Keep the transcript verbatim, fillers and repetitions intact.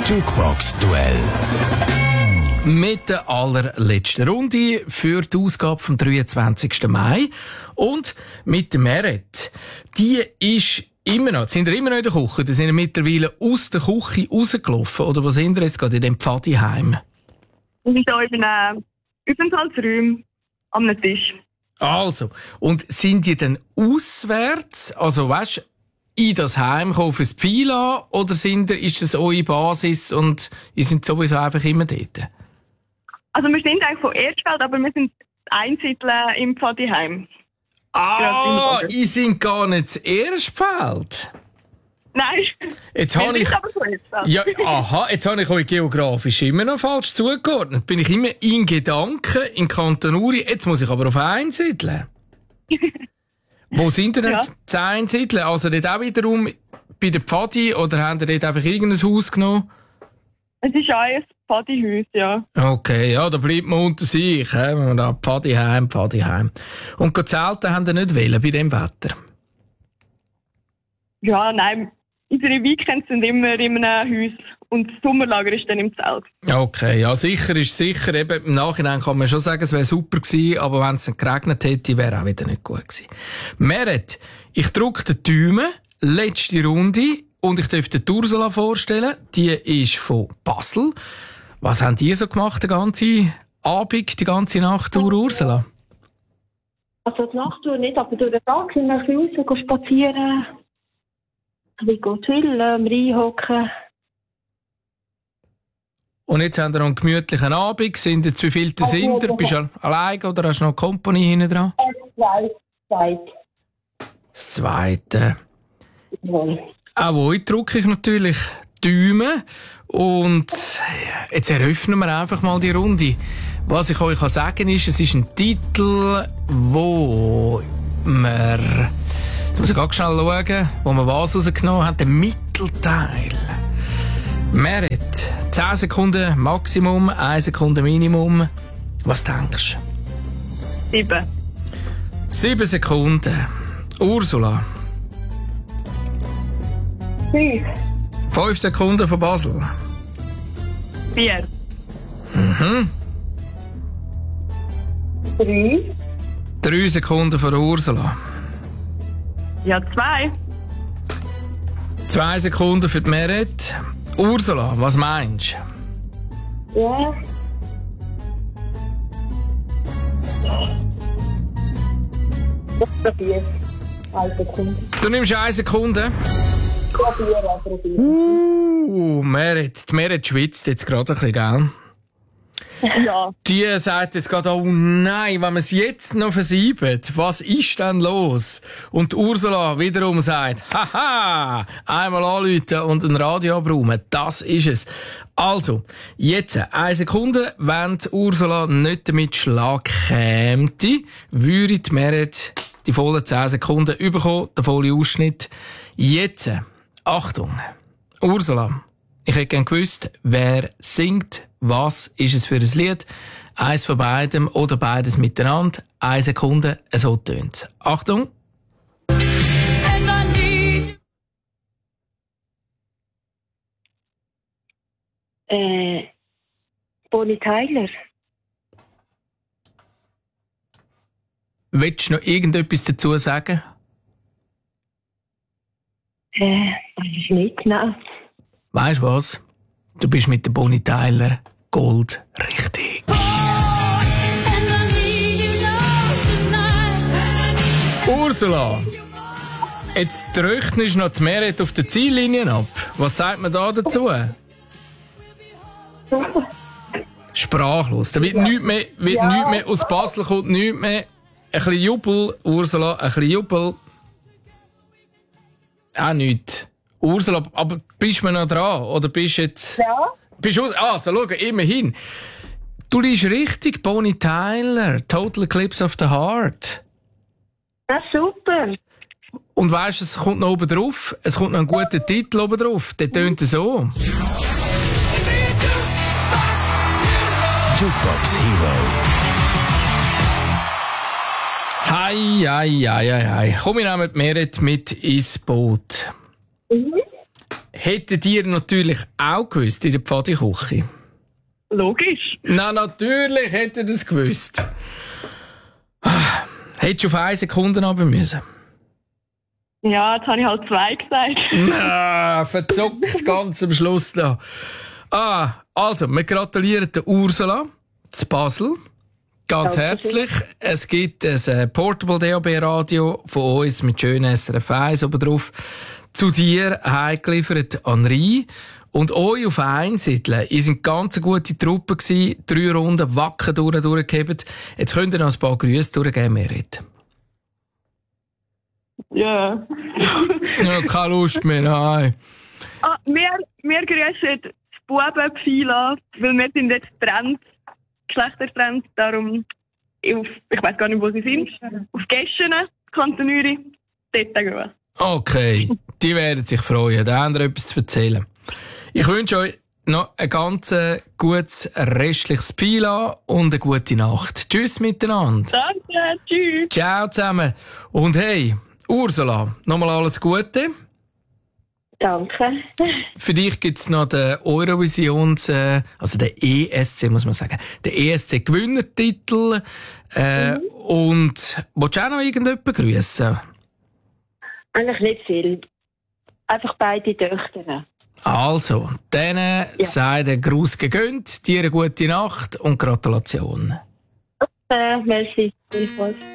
Jukebox-Duell. Mit der allerletzten Runde für die Ausgabe vom dreiundzwanzigsten Mai. Und mit der Meret. Die ist immer noch, sind ihr immer noch in der Küche? Die sind mittlerweile aus der Küche rausgelaufen? Oder wo sind ihr jetzt gerade in dem Pfadiheim? Wir sind hier in einem Aufenthaltsraum am Tisch. Also, und sind die dann auswärts, also weißt, in das Heim kommen fürs Pfila, oder sind ihr, ist das eure Basis und ihr seid sowieso einfach immer dort? Also wir sind eigentlich von Erstfeld, aber wir sind Einsiedeln im Pfadiheim. Ah, ihr seid gar nicht das Erstfeld. Nein, jetzt habe ich, aber von Erstfeld. ja, aha, jetzt habe ich euch geografisch immer noch falsch zugeordnet. Bin ich immer in Gedanken in Kanton Uri, jetzt muss ich aber auf Einsiedeln. Wo sind ihr denn Ja. zu Einsiedeln? Also dort auch wiederum bei der Pfadi oder habt ihr dort einfach irgendein Haus genommen? Es ist auch ein Pfadihaus, ja. Okay, ja, da bleibt man unter sich, he? Wenn man da Pfadiheim, Pfadiheim. Und go zelten haben ihr nicht wollen bei dem Wetter? Ja, nein, unsere Weekends sind immer in einem Haus und das Sommerlager ist dann im Zelt. Okay, ja, sicher ist sicher. Eben, im Nachhinein kann man schon sagen, es wäre super gewesen, aber wenn es dann geregnet hätte, wäre auch wieder nicht gut gewesen. Meret, ich drücke den Daumen, letzte Runde, und ich darf dir die Ursula vorstellen. Die ist von Basel. Was haben die so gemacht, den ganzen Abend, die ganze Nacht durch, Ursula? Also die Nacht nicht, aber durch den Tag sind wir ein bisschen raus spazieren, ein bisschen chillen, reinhocken. Und jetzt haben wir noch einen gemütlichen Abend. Sind jetzt wie viele sind ihr? Bist du allein oder hast du noch Company hinten dran? Zwei, zwei. Das Zweite. Jawohl. Auch euch drücke ich natürlich Daumen. Und jetzt eröffnen wir einfach mal die Runde. Was ich euch sagen kann, ist, es ist ein Titel, wo wir, jetzt muss ich ganz schnell schauen, wo wir was rausgenommen haben, den Mittelteil. Merit, zehn Sekunden Maximum, eine Sekunde Minimum. Was denkst du? Sieben. Sieben Sekunden. Ursula. Fünf. Fünf Sekunden von Basel. Vier. Mhm. Drei. Drei Sekunden von Ursula. Ja, zwei. Zwei Sekunden für die Merit. Ursula, was meinst du? Ja. Ich probiere. Eine Sekunde. Du nimmst eine Sekunde. Probiere, probiere. Uh, Merit. Die Merit schwitzt jetzt gerade ein bisschen, gell? Ja. Die sagt jetzt gerade, oh nein, wenn wir es jetzt noch versieben, was ist denn los? Und Ursula wiederum sagt, haha, einmal anrufen und ein Radio abräumen, das ist es. Also, jetzt eine Sekunde, wenn die Ursula nicht damit Schlag käme, würde die Merit die vollen zehn Sekunden bekommen, der volle Ausschnitt. Jetzt, Achtung, Ursula, ich hätte gerne gewusst, wer singt. Was ist es für ein Lied? Eins von beidem oder beides miteinander. Eine Sekunde, so tönt's. Achtung! Äh, Bonnie Tyler. Willst du noch irgendetwas dazu sagen? Äh, weiß ich nicht, nein. Weisst du was? Du bist mit der Bonnie Tyler Gold richtig. Ursula, jetzt rechnest du noch die Merit auf der Ziellinie ab. Was sagt man da dazu? Sprachlos. Da wird nichts mehr, wird Ja. nichts mehr, aus Basel kommt nichts mehr. Ein bisschen Jubel, Ursula, ein bisschen Jubel. Auch nichts. Ursula, aber bist du noch dran? Oder bist du jetzt... Ja. Bist du... Ah, so, schau, immerhin. Du liegst richtig, Bonnie Tyler. Total Eclipse of the Heart. Das ist super. Und weisst du, es kommt noch oben drauf. Es kommt noch ein guter Titel oben drauf. Der tönt so. Jukebox Hero. Hei, hei, hei, hei, hei. Komm, wir nehmen die Merit mit ins Boot. Mhm. hättet ihr natürlich auch gewusst in der Pfadiküche? Logisch. Na, natürlich hättet ihr das gewusst. Ah, hättest du auf eine Sekunde runter müssen? Ja, jetzt habe ich halt zwei gesagt. Na, verzockt ganz am Schluss noch. Ah, also, wir gratulieren der Ursula zu Basel. Ganz herzlich. Es gibt ein Portable D A B-Radio von uns mit schönen S R F eins oben drauf. Zu dir heimgeliefert an Rhein. Und euch auf Einsiedeln, ihr seid ganz eine gute Truppe gewesen, drei Runden wacker durch, durchgehebt. Jetzt könnt ihr noch ein paar Grüße durchgeben, Merit. Ja. Ja, keine Lust mehr, nein. Ah, wir, wir grüßen das Bubenpfeil an, weil wir sind jetzt getrennt, geschlechtertrennt, darum, auf, ich weiß gar nicht, wo sie sind, auf Geschen, Kanton Uri, dort gehen wir. Okay, die werden sich freuen, da haben wir etwas zu erzählen. Ich wünsche euch noch ein ganz gutes restliches Pila und eine gute Nacht. Tschüss miteinander. Danke, tschüss. Ciao zusammen. Und hey, Ursula, nochmal alles Gute. Danke. Für dich gibt's noch den Eurovisions, äh, also den E S C, muss man sagen, den E S C-Gewinnertitel. Äh, mhm. Und willst du auch noch irgendjemanden grüßen? Eigentlich nicht viel. Einfach beide Töchter. Also, denen ja. sei der Gruß gegönnt, dir eine gute Nacht und Gratulation. Äh, merci.